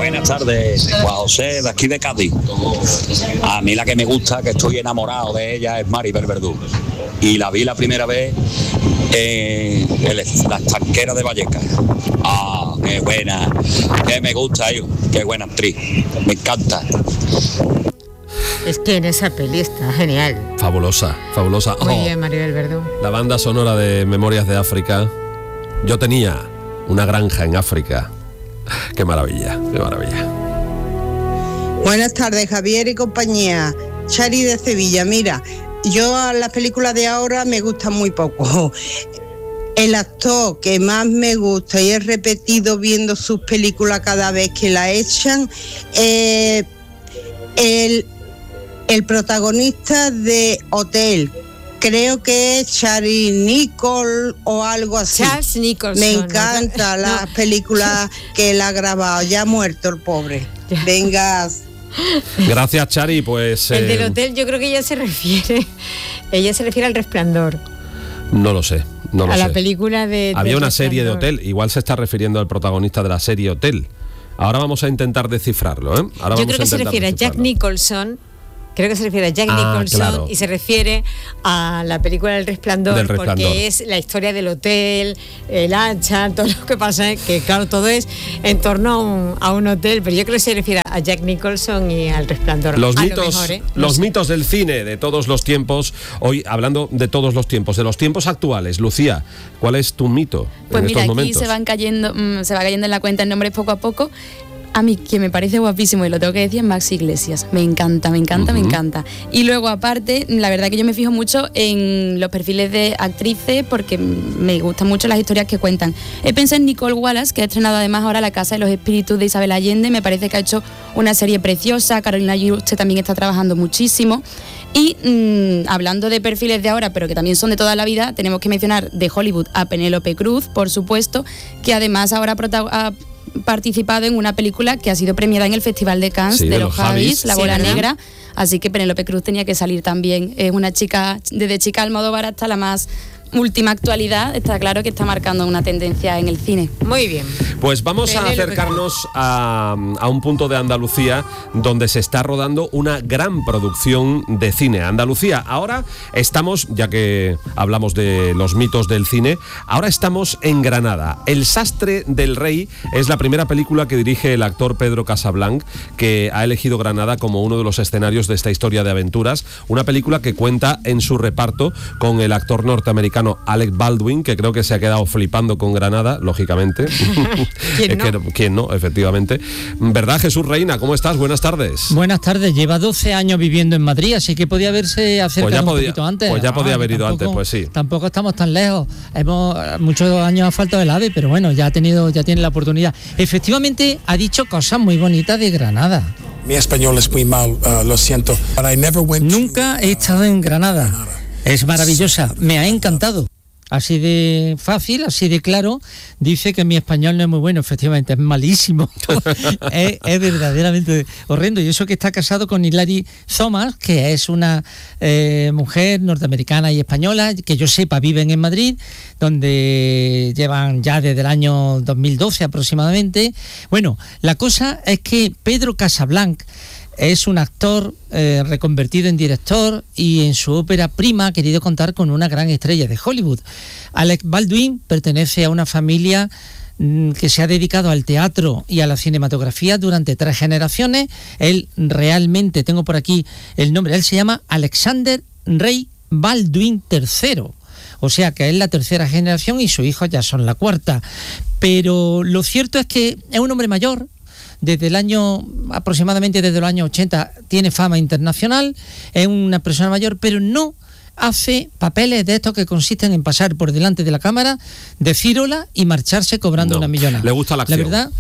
Buenas tardes, Juan José, de aquí de Cádiz. A mí la que me gusta, que estoy enamorado de ella, es Maribel Verdú. Y la vi la primera vez en La Estanquera de Vallecas. ¡Ah, qué buena! ¡Qué me gusta, qué buena actriz! Me encanta. Es que en esa peli está genial. Fabulosa. Muy bien, Maribel Verdú. La banda sonora de Memorias de África. Yo tenía una granja en África. Qué maravilla. Buenas tardes, Javier y compañía. Chari de Sevilla. Mira, yo a las películas de ahora me gustan muy poco. El actor que más me gusta y he repetido viendo sus películas cada vez que la echan, el protagonista de Hotel, creo que es Charlie Nichols o algo así. Charles Nicholson. Me encanta las películas que él ha grabado. Ya ha muerto el pobre. Venga. Gracias, Chari. Pues el del Hotel, yo creo que ella se refiere al Resplandor. No lo sé. A la película de... Había una serie de Hotel. Igual se está refiriendo al protagonista de la serie Hotel. Ahora vamos a intentar descifrarlo, ¿eh? Yo creo que se refiere a Jack Nicholson. Nicholson, claro. Y se refiere a la película del Resplandor, porque es la historia del hotel, el hacha, todo lo que pasa, que claro, todo es en torno a un hotel, pero yo creo que se refiere a Jack Nicholson y al Resplandor. Los mitos del cine de todos los tiempos. Hoy, hablando de todos los tiempos, de los tiempos actuales, Lucía, ¿cuál es tu mito pues en mira, estos aquí momentos? se va cayendo en la cuenta en nombres poco a poco. A mí, que me parece guapísimo, y lo tengo que decir, es Max Iglesias. Me encanta. Y luego, aparte, la verdad que yo me fijo mucho en los perfiles de actrices, porque me gustan mucho las historias que cuentan. He pensado en Nicole Wallace, que ha estrenado además ahora La Casa de los Espíritus de Isabel Allende. Me parece que ha hecho una serie preciosa. Carolina Yuste también está trabajando muchísimo. Y hablando de perfiles de ahora, pero que también son de toda la vida, tenemos que mencionar de Hollywood a Penélope Cruz, por supuesto, que además ahora ha participado en una película que ha sido premiada en el Festival de Cannes, de los Javis, La Bola Negra, así que Penélope Cruz tenía que salir también. Es una chica, desde chica Almodóvar hasta la más última actualidad, está claro que está marcando una tendencia en el cine. Muy bien. Pues vamos a acercarnos a un punto de Andalucía donde se está rodando una gran producción de cine. Andalucía, ahora estamos, ya que hablamos de los mitos del cine, ahora estamos en Granada. El Sastre del Rey es la primera película que dirige el actor Pedro Casablanc, que ha elegido Granada como uno de los escenarios de esta historia de aventuras. Una película que cuenta en su reparto con el actor norteamericano Alec Baldwin, que creo que se ha quedado flipando con Granada, lógicamente. ¿Quién no? Efectivamente. ¿Verdad, Jesús Reina? ¿Cómo estás? Buenas tardes. Buenas tardes. Lleva 12 años viviendo en Madrid, así que podía haberse acercado un poquito antes. Pues ya podía haber ido antes, pues sí. Tampoco estamos tan lejos. Muchos años ha faltado el AVE, pero bueno, ya tiene la oportunidad. Efectivamente, ha dicho cosas muy bonitas de Granada. Mi español es muy mal, lo siento. Nunca he estado en Granada. Es maravillosa, me ha encantado. Así de fácil, así de claro. Dice que mi español no es muy bueno, efectivamente, es malísimo. es verdaderamente horrendo. Y eso que está casado con Hilary Thomas, que es una mujer norteamericana y española, que yo sepa viven en Madrid, donde llevan ya desde el año 2012 aproximadamente. Bueno, la cosa es que Pedro Casablanc es un actor reconvertido en director, y en su ópera prima ha querido contar con una gran estrella de Hollywood. Alec Baldwin pertenece a una familia que se ha dedicado al teatro y a la cinematografía durante 3 generaciones. Él realmente, tengo por aquí el nombre, él se llama Alexander Rey Baldwin III. O sea que es la 3ª generación y sus hijos ya son la 4ª. Pero lo cierto es que es un hombre mayor. Aproximadamente desde los años 80 tiene fama internacional, es una persona mayor, pero no hace papeles de estos que consisten en pasar por delante de la cámara, decir hola y marcharse cobrando una millonada. ¿Le gusta la acción? La verdad,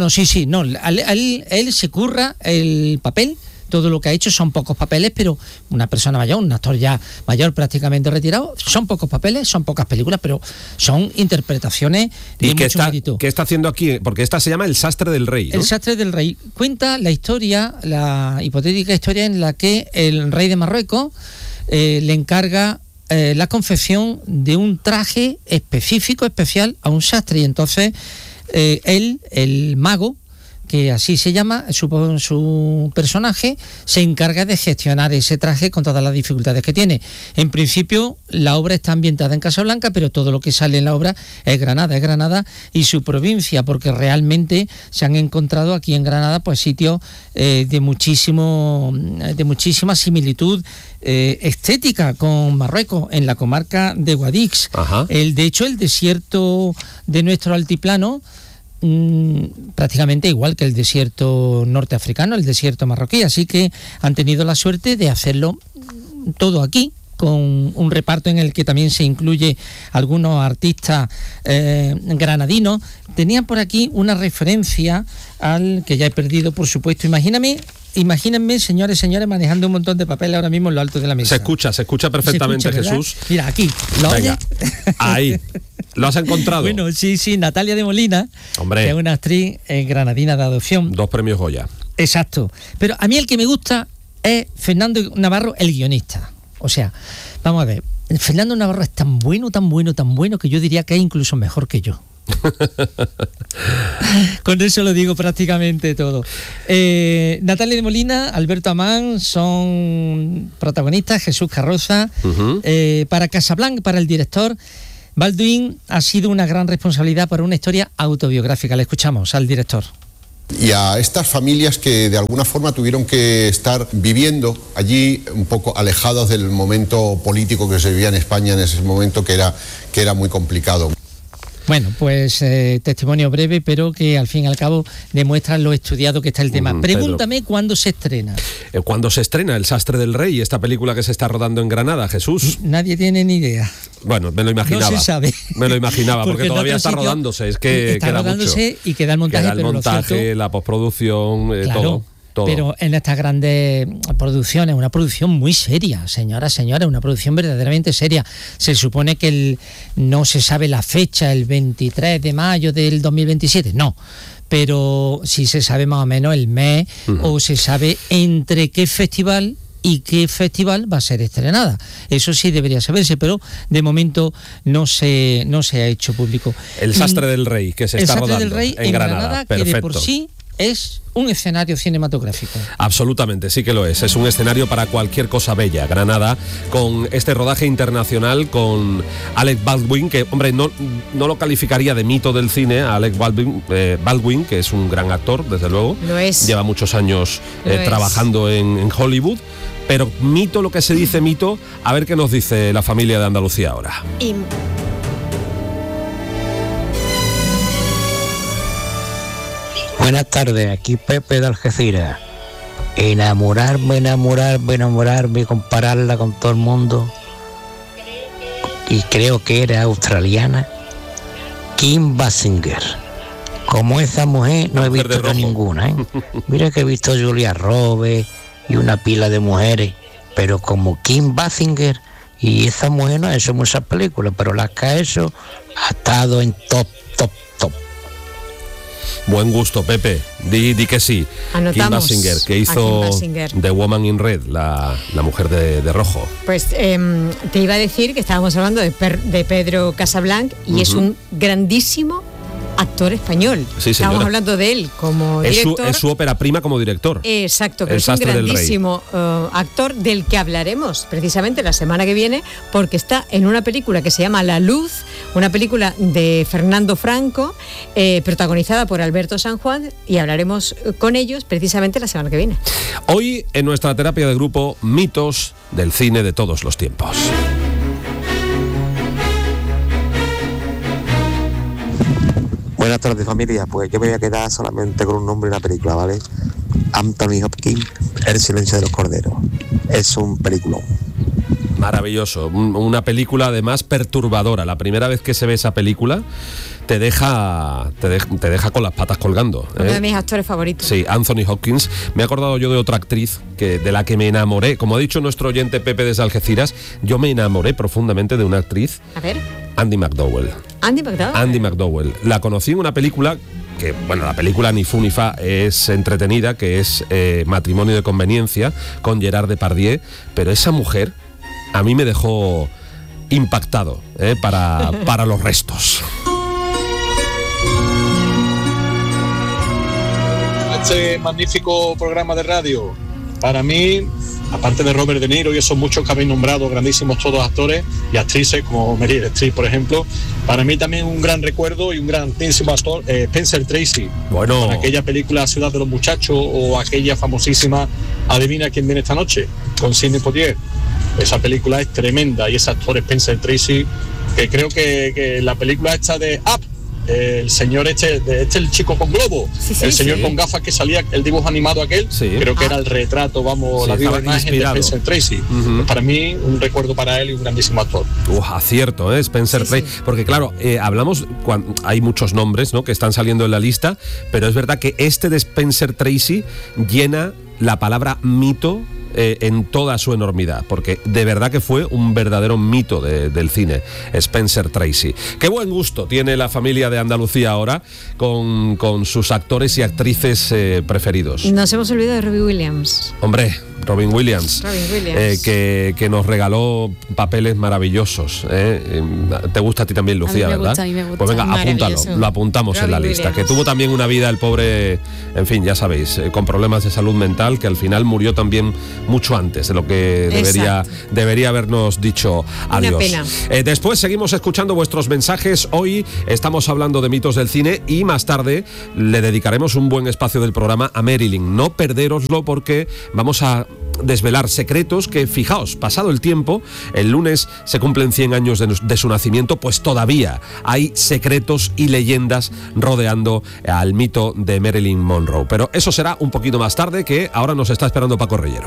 él se curra el papel. Todo lo que ha hecho son pocos papeles, pero una persona mayor, un actor ya mayor prácticamente retirado, son pocos papeles, son pocas películas, pero son interpretaciones de mucho mérito. ¿Qué está haciendo aquí? Porque esta se llama El Sastre del Rey, ¿no? El Sastre del Rey cuenta la historia, la hipotética historia en la que el rey de Marruecos le encarga la confección de un traje específico, especial, a un sastre, y entonces él, el mago, que así se llama, su personaje se encarga de gestionar ese traje con todas las dificultades que tiene. En principio, la obra está ambientada en Casablanca, pero todo lo que sale en la obra es Granada y su provincia, porque realmente se han encontrado aquí en Granada pues sitios de muchísima similitud estética con Marruecos, en la comarca de Guadix. De hecho, el desierto de nuestro altiplano, prácticamente igual que el desierto norteafricano, el desierto marroquí, así que han tenido la suerte de hacerlo todo aquí, con un reparto en el que también se incluye algunos artistas granadinos. Tenían por aquí una referencia al que ya he perdido, por supuesto. Imagínense, señores, manejando un montón de papel ahora mismo en lo alto de la mesa. Se escucha perfectamente, Jesús. Mira, aquí. Venga, ahí. ¿Lo has encontrado? Bueno, sí, Natalia de Molina, que es una actriz granadina de adopción. 2 premios Goya. Exacto. Pero a mí el que me gusta es Fernando Navarro, el guionista. O sea, vamos a ver, Fernando Navarro es tan bueno que yo diría que es incluso mejor que yo. Con eso lo digo prácticamente todo. Natalia de Molina, Alberto Amán son protagonistas, Jesús Carroza. Para Casablanca, para el director, Baldwin ha sido una gran responsabilidad para una historia autobiográfica. Le escuchamos al director. Y a estas familias que de alguna forma tuvieron que estar viviendo allí un poco alejados del momento político que se vivía en España en ese momento, que era muy complicado. Bueno, pues testimonio breve, pero que al fin y al cabo demuestra lo estudiado que está el tema. Pregúntame cuándo se estrena. ¿Cuándo se estrena El Sastre del Rey, esta película que se está rodando en Granada, Jesús? Nadie tiene ni idea. Bueno, me lo imaginaba. No se sabe. Me lo imaginaba, porque todavía está rodándose. Es que está queda rodándose mucho. Y queda el montaje. Queda el montaje, la postproducción, claro, todo. Pero en estas grandes producciones, una producción muy seria, señora, una producción verdaderamente seria. Se supone que no se sabe la fecha, el 23 de mayo del 2027, no. Pero sí se sabe más o menos el mes, o se sabe entre qué festival y qué festival va a ser estrenada. Eso sí debería saberse, pero de momento no se ha hecho público. El Sastre del Rey, que se está rodando El Sastre del Rey en Granada, que de por sí es un escenario cinematográfico. Absolutamente, sí que lo es. Es un escenario para cualquier cosa bella. Granada, con este rodaje internacional con Alec Baldwin, que, hombre, no lo calificaría de mito del cine, a Alec Baldwin, que es un gran actor, desde luego. Lo es. Lleva muchos años trabajando en Hollywood. Pero mito, lo que se dice mito, a ver qué nos dice la familia de Andalucía ahora. Buenas tardes, aquí Pepe de Algeciras. Enamorarme, compararla con todo el mundo. Y creo que era australiana, Kim Basinger. Como esa mujer no he visto ninguna, ¿eh? Mira que he visto Julia Roberts y una pila de mujeres, pero como Kim Basinger, y esa mujer no ha hecho muchas películas, pero las que ha hecho ha estado en top. Buen gusto, Pepe. Di que sí. Anotamos. Kim Basinger, que hizo The Woman in Red, la mujer de rojo. Pues te iba a decir que estábamos hablando de Pedro Casablanca y es un grandísimo actor español. Sí, estamos hablando de él como director. Es su ópera prima como director. Exacto, pero es un grandísimo actor del que hablaremos precisamente la semana que viene, porque está en una película que se llama La Luz, una película de Fernando Franco, protagonizada por Alberto San Juan, y hablaremos con ellos precisamente la semana que viene. Hoy, en nuestra terapia de grupo, mitos del cine de todos los tiempos. Buenas tardes, familia. Pues yo me voy a quedar solamente con un nombre de una película, ¿vale? Anthony Hopkins, El silencio de los corderos. Es un peliculón. Maravilloso. Una película además perturbadora. La primera vez que se ve esa película te deja con las patas colgando. Uno de mis actores favoritos. Sí, Anthony Hopkins. Me he acordado yo de otra actriz de la que me enamoré. Como ha dicho nuestro oyente Pepe desde Algeciras, yo me enamoré profundamente de una actriz. A ver. Andy McDowell. Andy McDowell. La conocí en una película que, bueno, la película ni fu ni fa, es entretenida, que es Matrimonio de Conveniencia, con Gerard Depardieu, pero esa mujer a mí me dejó impactado para los restos. este magnífico programa de radio. Para mí, aparte de Robert De Niro y esos muchos que habéis nombrado, grandísimos todos actores y actrices, como Meryl Streep, por ejemplo, para mí también un gran recuerdo y un grandísimo actor, Spencer Tracy. Bueno. Con aquella película Ciudad de los Muchachos o aquella famosísima Adivina quién viene esta noche, con Sidney Poitier. Esa película es tremenda y ese actor Spencer Tracy, que creo que la película esta de Up, el señor el chico con globo, el señor con gafas que salía, el dibujo animado aquel, creo que era el retrato, la viva imagen de Spencer Tracy. Para mí, un recuerdo para él y un grandísimo actor. Acierto, Spencer Tracy, porque claro, hablamos, hay muchos nombres, ¿no?, que están saliendo en la lista, pero es verdad que este de Spencer Tracy llena la palabra mito en toda su enormidad, porque de verdad que fue un verdadero mito del cine, Spencer Tracy. Qué buen gusto tiene la familia de Andalucía ahora con sus actores y actrices preferidos. Nos hemos olvidado de Robbie Williams. Hombre, Robin Williams. Que nos regaló papeles maravillosos. Te gusta a ti también, Lucía, ¿verdad? A mí me gusta. Pues venga, apúntalo, lo apuntamos Robin en la lista. Williams. Que tuvo también una vida el pobre, en fin, ya sabéis, con problemas de salud mental, que al final murió también mucho antes de lo que debería habernos dicho adiós. Una pena. Después seguimos escuchando vuestros mensajes. Hoy estamos hablando de mitos del cine y más tarde le dedicaremos un buen espacio del programa a Marilyn. No perdéroslo porque vamos a desvelar secretos que, fijaos, pasado el tiempo, el lunes se cumplen 100 años de su nacimiento, pues todavía hay secretos y leyendas rodeando al mito de Marilyn Monroe. Pero eso será un poquito más tarde, que ahora nos está esperando Paco Reyero.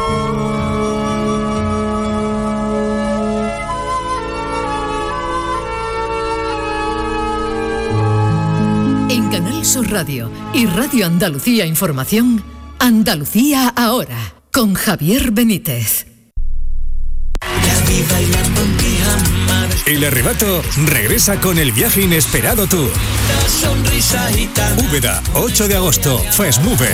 En Canal Sur Radio y Radio Andalucía Información, Andalucía Ahora, con Javier Benítez. El Arrebato regresa con el viaje inesperado tour. Úbeda, 8 de agosto, Fast Move.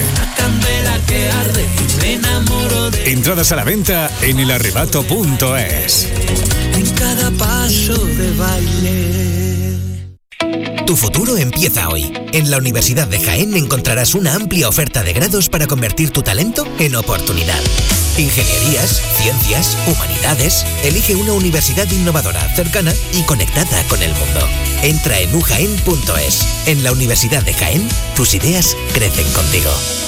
Entradas a la venta en elarrebato.es. En cada paso de baile. Tu futuro empieza hoy. En la Universidad de Jaén encontrarás una amplia oferta de grados para convertir tu talento en oportunidad. Ingenierías, ciencias, humanidades. Elige una universidad innovadora, cercana y conectada con el mundo. Entra en ujaen.es. En la Universidad de Jaén, tus ideas crecen contigo.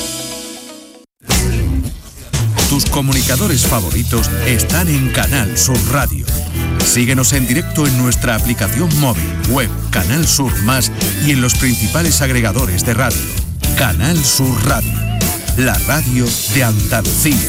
Tus comunicadores favoritos están en Canal Sur Radio. Síguenos en directo en nuestra aplicación móvil, web, Canal Sur Más y en los principales agregadores de radio. Canal Sur Radio, la radio de Andalucía.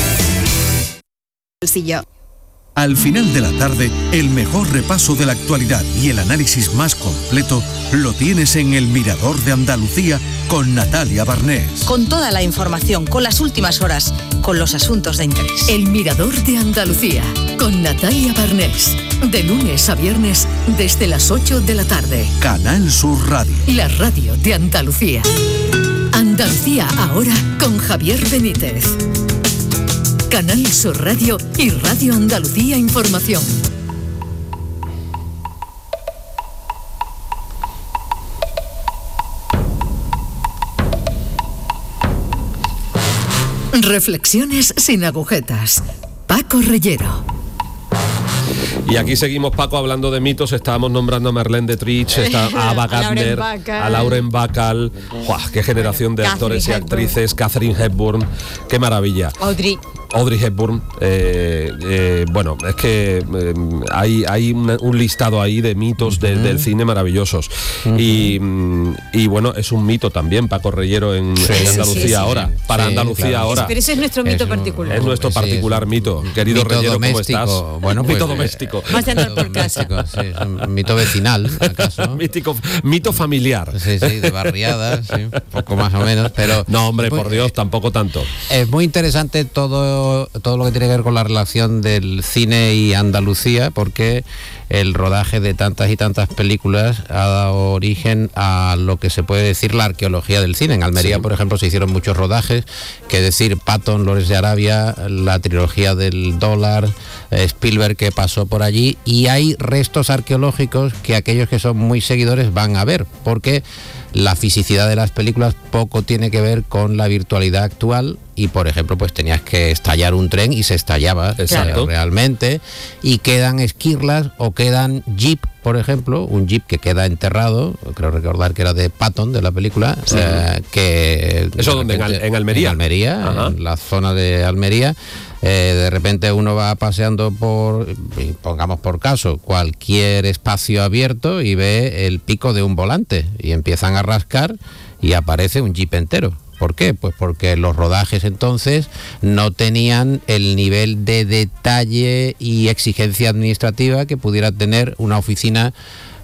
Al final de la tarde, el mejor repaso de la actualidad y el análisis más completo lo tienes en El Mirador de Andalucía con Natalia Barnés. Con toda la información, con las últimas horas, con los asuntos de interés. El Mirador de Andalucía, con Natalia Barnés. De lunes a viernes, desde las 8 de la tarde. Canal Sur Radio. La radio de Andalucía. Andalucía Ahora, con Javier Benítez. Canal Sur Radio y Radio Andalucía Información. Reflexiones sin agujetas. Paco Reyero. Y aquí seguimos, Paco, hablando de mitos. Estábamos nombrando a Marlene Dietrich, a Ava Gardner, a Lauren Bacall. ¡Guau! ¡Qué generación de actores y actrices! Katharine Hepburn, ¡qué maravilla! Audrey Hepburn. Bueno, es que hay un listado ahí de mitos del cine maravillosos. Y bueno, es un mito también, Paco Reyero, en Andalucía ahora. Para Andalucía claro. Ahora. Pero ese es nuestro mito particular. Es nuestro particular mito. Querido mito Reyero, doméstico. ¿Cómo estás? Bueno, pues, mito doméstico. Más de andar por casa. Sí, un mito vecinal, ¿acaso? Mito familiar. Sí, de barriadas, sí, poco más o menos. Pero no, hombre, por Dios, tampoco tanto. Es muy interesante todo lo que tiene que ver con la relación del cine y Andalucía, porque el rodaje de tantas y tantas películas ha dado origen a lo que se puede decir la arqueología del cine. En Almería, por ejemplo, se hicieron muchos rodajes, que decir Patton, Lawrence de Arabia, la trilogía del dólar, Spielberg, que pasó por allí, y hay restos arqueológicos que aquellos que son muy seguidores van a ver, porque la fisicidad de las películas poco tiene que ver con la virtualidad actual y, por ejemplo, pues tenías que estallar un tren y se estallaba realmente, y quedan esquirlas o quedan jeep, por ejemplo, un jeep que queda enterrado, creo recordar que era de Patton, de la película, que... ¿Eso donde? ¿En Almería? En Almería, en la zona de Almería. De repente uno va paseando por, pongamos por caso, cualquier espacio abierto y ve el pico de un volante y empiezan a rascar y aparece un jeep entero. ¿Por qué? Pues porque los rodajes entonces no tenían el nivel de detalle y exigencia administrativa que pudiera tener una oficina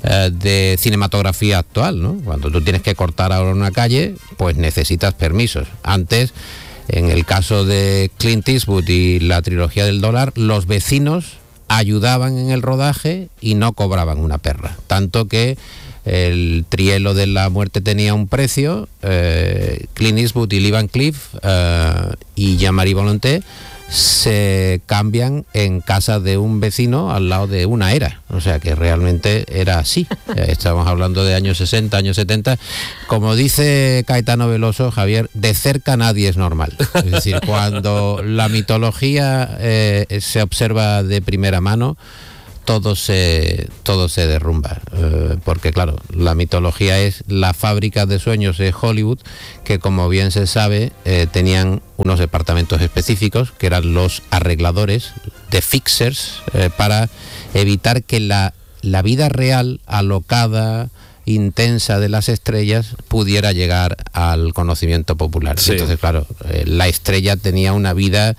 de cinematografía actual, ¿no? Cuando tú tienes que cortar ahora una calle, pues necesitas permisos. Antes, en el caso de Clint Eastwood y la trilogía del dólar, los vecinos ayudaban en el rodaje y no cobraban una perra. Tanto que el Trielo de la Muerte tenía un precio, Clint Eastwood y Lee Van Cleef y Jean-Marie Volonté se cambian en casa de un vecino al lado de una era, o sea que realmente era así. Estamos hablando de años 60, años 70, como dice Caetano Veloso, Javier, de cerca nadie es normal, es decir, cuando la mitología se observa de primera mano, todo se derrumba, porque claro, la mitología es la fábrica de sueños de Hollywood, que como bien se sabe, tenían unos departamentos específicos, que eran los arregladores, de fixers, para evitar que la vida real, alocada, intensa de las estrellas, pudiera llegar al conocimiento popular. Sí. Entonces, claro, la estrella tenía una vida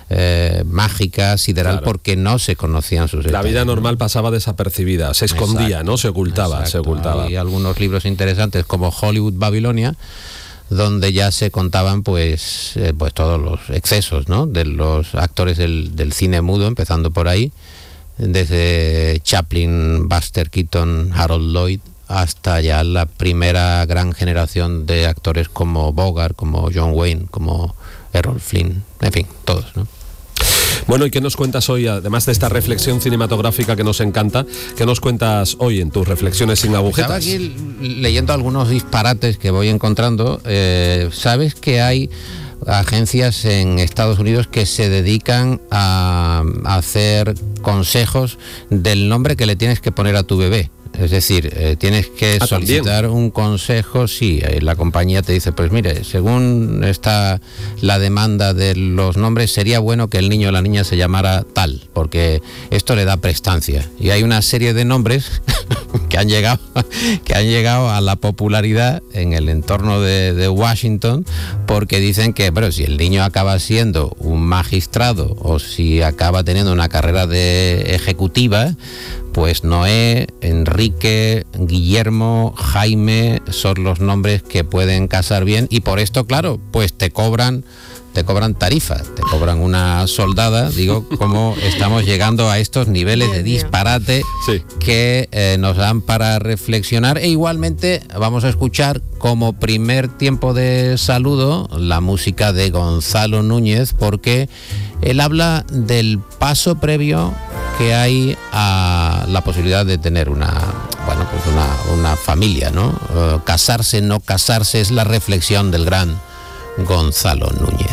mágica, sideral, claro, porque no se conocían sus detalles. La vida normal pasaba desapercibida, se escondía, ¿no? Se ocultaba, exacto, se ocultaba. Hay algunos libros interesantes como Hollywood Babilonia, donde ya se contaban pues todos los excesos, ¿no?, de los actores del cine mudo, empezando por ahí, desde Chaplin, Buster Keaton, Harold Lloyd, hasta ya la primera gran generación de actores como Bogart, como John Wayne, como Errol Flynn, en fin, todos, ¿no? Bueno, ¿y qué nos cuentas hoy, además de esta reflexión cinematográfica que nos encanta? ¿Qué nos cuentas hoy en tus reflexiones sin agujetas? Estaba aquí leyendo algunos disparates que voy encontrando. ¿Sabes que hay agencias en Estados Unidos que se dedican a hacer consejos del nombre que le tienes que poner a tu bebé? Es decir, tienes que solicitar ¿también un consejo? Sí, la compañía te dice, pues mire, según está la demanda de los nombres, sería bueno que el niño o la niña se llamara tal, porque esto le da prestancia. Y hay una serie de nombres que han llegado a la popularidad en el entorno de Washington, porque dicen que, bueno, si el niño acaba siendo un magistrado o si acaba teniendo una carrera de ejecutiva, pues Noé, Enrique, Guillermo, Jaime son los nombres que pueden casar bien, y por esto, claro, pues te cobran tarifa, te cobran una soldada. Digo, cómo estamos llegando a estos niveles de disparate, sí, que nos dan para reflexionar. E igualmente vamos a escuchar como primer tiempo de saludo la música de Gonzalo Núñez, porque él habla del paso previo que hay a la posibilidad de tener una familia, ¿no? Casarse, no casarse, es la reflexión del gran Gonzalo Núñez.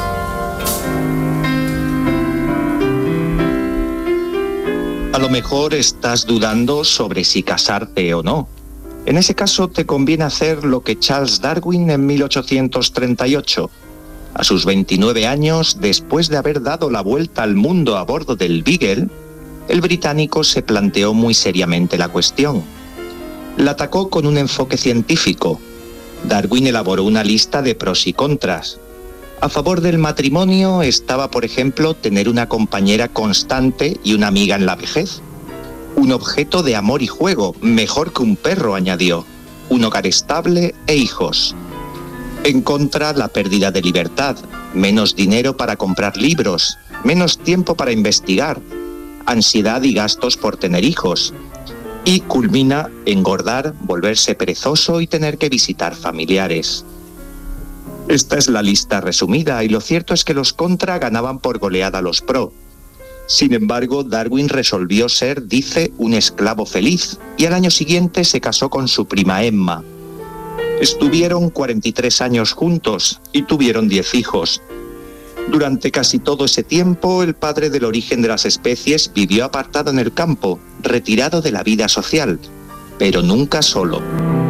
A lo mejor estás dudando sobre si casarte o no. En ese caso te conviene hacer lo que Charles Darwin en 1838. A sus 29 años, después de haber dado la vuelta al mundo a bordo del Beagle, el británico se planteó muy seriamente la cuestión. La atacó con un enfoque científico. Darwin elaboró una lista de pros y contras. A favor del matrimonio estaba, por ejemplo, tener una compañera constante y una amiga en la vejez. Un objeto de amor y juego, mejor que un perro, añadió. Un hogar estable e hijos. En contra, la pérdida de libertad, menos dinero para comprar libros, menos tiempo para investigar, ansiedad y gastos por tener hijos. Y culmina engordar, volverse perezoso y tener que visitar familiares. Esta es la lista resumida, y lo cierto es que los contra ganaban por goleada a los pro. Sin embargo, Darwin resolvió ser, dice, un esclavo feliz, y al año siguiente se casó con su prima Emma. Estuvieron 43 años juntos y tuvieron 10 hijos. Durante casi todo ese tiempo, el padre del origen de las especies vivió apartado en el campo, retirado de la vida social, pero nunca solo.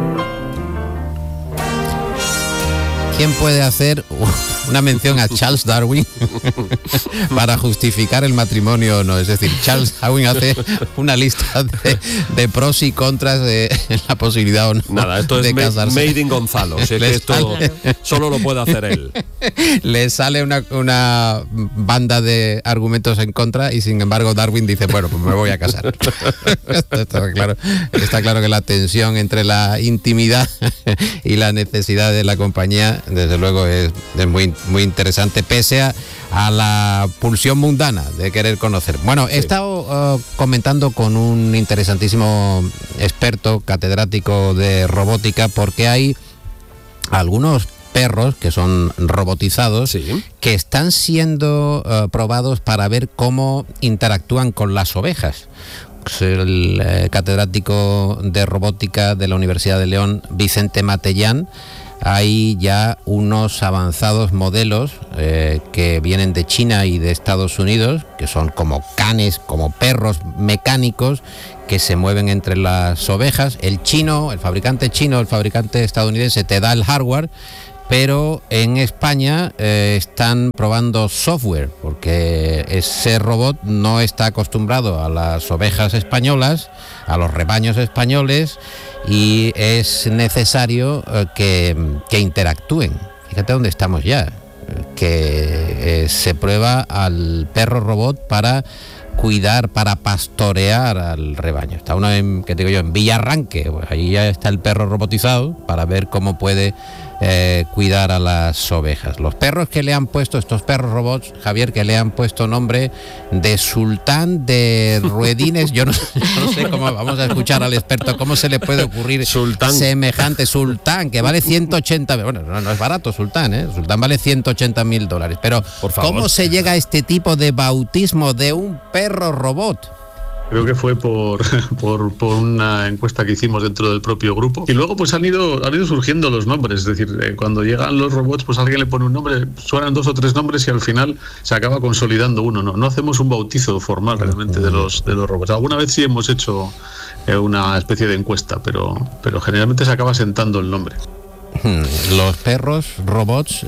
¿Quién puede hacer una mención a Charles Darwin para justificar el matrimonio o no? Es decir, Charles Darwin hace una lista de pros y contras de la posibilidad o no. Nada, esto de es casarse. made in Gonzalo. Si es que esto solo lo puede hacer él. Le sale una banda de argumentos en contra y sin embargo Darwin dice, bueno, pues me voy a casar. Está claro que la tensión entre la intimidad y la necesidad de la compañía, desde luego, es muy, muy interesante, pese a la pulsión mundana de querer conocer. Bueno, he estado comentando con un interesantísimo experto catedrático de robótica, porque hay algunos perros que son robotizados, que están siendo probados para ver cómo interactúan con las ovejas. El catedrático de robótica de la Universidad de León, Vicente Matellán, hay ya unos avanzados modelos que vienen de China y de Estados Unidos, que son como canes, como perros mecánicos que se mueven entre las ovejas. El fabricante estadounidense te da el hardware, pero en España están probando software, porque ese robot no está acostumbrado a las ovejas españolas, a los rebaños españoles, y es necesario que interactúen. Fíjate dónde estamos ya, que se prueba al perro robot para cuidar, para pastorear al rebaño. Está uno en Villarranque, pues ahí ya está el perro robotizado para ver cómo puede cuidar a las ovejas. Los perros que le han puesto, estos perros robots, Javier, que le han puesto nombre de sultán de ruedines, yo no sé cómo, vamos a escuchar al experto, cómo se le puede ocurrir semejante sultán, que vale 180, bueno, no es barato sultán, Sultán vale $180,000, pero ¿cómo se llega a este tipo de bautismo de un perro robot? Creo que fue por una encuesta que hicimos dentro del propio grupo. Y luego pues han ido surgiendo los nombres. Es decir, cuando llegan los robots, pues alguien le pone un nombre, suenan 2 o 3 nombres y al final se acaba consolidando uno. No hacemos un bautizo formal realmente de los robots. Alguna vez sí hemos hecho una especie de encuesta, pero generalmente se acaba sentando el nombre. Los perros robots,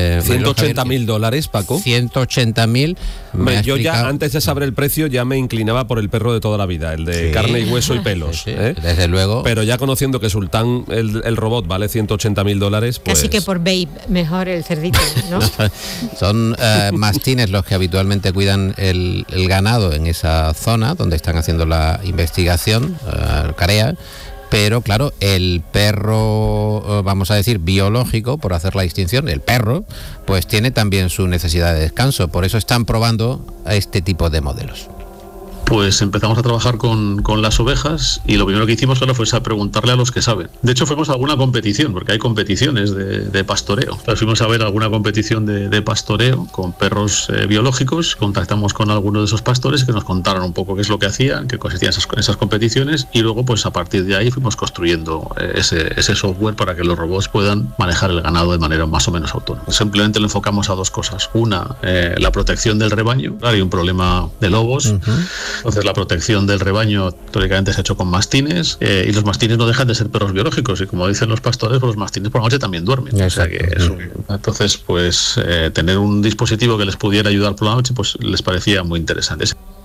$180,000, Paco. 180.000. Yo ya antes de saber el precio ya me inclinaba por el perro de toda la vida, el de carne y hueso y pelos. Desde luego. Pero ya conociendo que Sultán, el robot, vale $180,000, pues... Casi que por Babe, mejor el cerdito, ¿no? Son mastines los que habitualmente cuidan el ganado en esa zona donde están haciendo la investigación, CAREA. Pero claro, el perro, vamos a decir, biológico, por hacer la distinción, el perro, pues tiene también su necesidad de descanso. Por eso están probando a este tipo de modelos. Pues empezamos a trabajar con las ovejas y lo primero que hicimos fue a preguntarle a los que saben. De hecho, fuimos a alguna competición, porque hay competiciones de pastoreo. Entonces, fuimos a ver alguna competición de pastoreo con perros biológicos, contactamos con algunos de esos pastores que nos contaron un poco qué es lo que hacían, qué consistían esas competiciones, y luego pues a partir de ahí fuimos construyendo ese software para que los robots puedan manejar el ganado de manera más o menos autónoma. Simplemente lo enfocamos a 2 cosas. Una, la protección del rebaño. Claro, hay un problema de lobos. Entonces la protección del rebaño teóricamente se ha hecho con mastines, y los mastines no dejan de ser perros biológicos, y como dicen los pastores, pues los mastines por la noche también duermen. Exacto. O sea que eso, entonces pues tener un dispositivo que les pudiera ayudar por la noche pues les parecía muy interesante.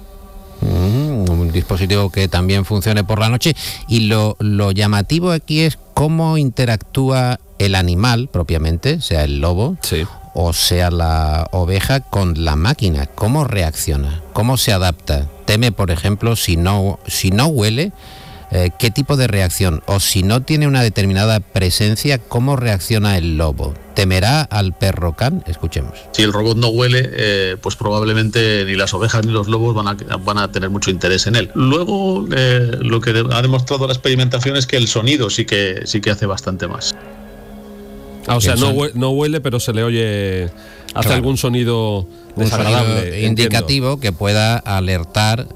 Un dispositivo que también funcione por la noche, y lo llamativo aquí es cómo interactúa el animal propiamente, sea el lobo, o sea la oveja, con la máquina. ¿Cómo reacciona? ¿Cómo se adapta? ¿Teme, por ejemplo, si no huele? ¿Qué tipo de reacción? O si no tiene una determinada presencia, ¿cómo reacciona el lobo? ¿Temerá al perro can? Escuchemos. Si el robot no huele, pues probablemente ni las ovejas ni los lobos van a tener mucho interés en él. Luego, lo que ha demostrado la experimentación es que el sonido sí que hace bastante más. O sea, no huele, pero se le oye, hace algún sonido desagradable, sonido indicativo que pueda alertar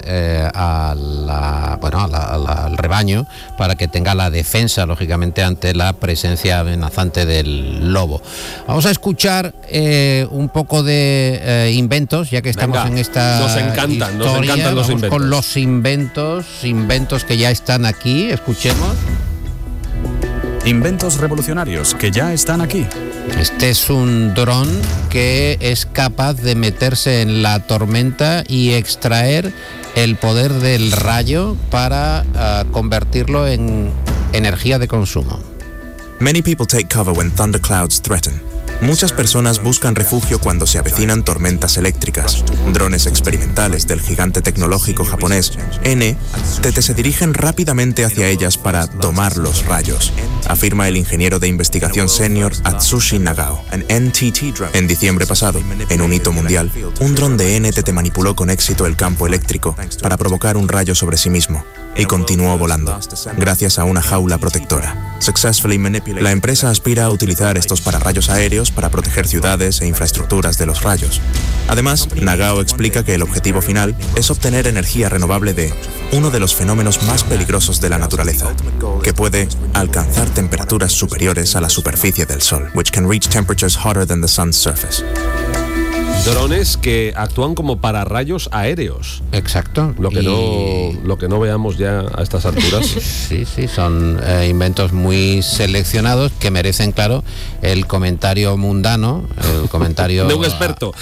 al rebaño para que tenga la defensa, lógicamente, ante la presencia amenazante del lobo. Vamos a escuchar un poco de inventos, ya que estamos en esta nos encantan los inventos. Con los inventos que ya están aquí, escuchemos. Inventos revolucionarios que ya están aquí. Este es un dron que es capaz de meterse en la tormenta y extraer el poder del rayo para convertirlo en energía de consumo. Many people take cover when thunderclouds threaten. Muchas personas buscan refugio cuando se avecinan tormentas eléctricas. Drones experimentales del gigante tecnológico japonés NTT se dirigen rápidamente hacia ellas para domar los rayos, afirma el ingeniero de investigación senior Atsushi Nagao. En diciembre pasado, en un hito mundial, un dron de NTT manipuló con éxito el campo eléctrico para provocar un rayo sobre sí mismo y continuó volando, gracias a una jaula protectora. La empresa aspira a utilizar estos pararrayos aéreos para proteger ciudades e infraestructuras de los rayos. Además, Nagao explica que el objetivo final es obtener energía renovable de uno de los fenómenos más peligrosos de la naturaleza, que puede alcanzar temperaturas superiores a la superficie del Sol, which can reach temperatures hotter than the sun's surface. Drones que actúan como pararrayos aéreos. Exacto. Lo que no veamos ya a estas alturas. Sí, son inventos muy seleccionados que merecen, claro, el comentario mundano, el comentario de un experto.